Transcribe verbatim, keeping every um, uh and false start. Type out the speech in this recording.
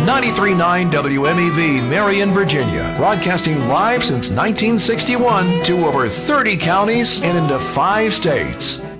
ninety-three point nine W M E V, Marion, Virginia, broadcasting live since nineteen sixty-one to over thirty counties and into five states.